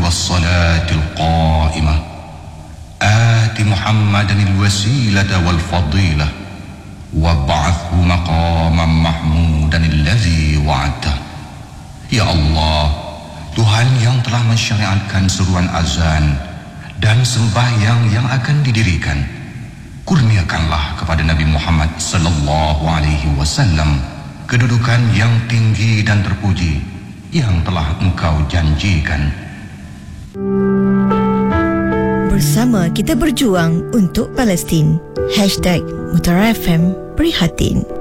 الصلاة القائمة آت محمدا الوسيلة والفضيلة وابعثه مقاما محمودا الذي وعدته. Ya Allah, Tuhan yang telah mensyariatkan seruan azan dan sembahyang yang akan didirikan, kurniakanlah kepada Nabi Muhammad sallallahu alaihi wasallam kedudukan yang tinggi dan terpuji yang telah Engkau janjikan. Bersama kita berjuang untuk Palestin. #Mutara FM Prihatin.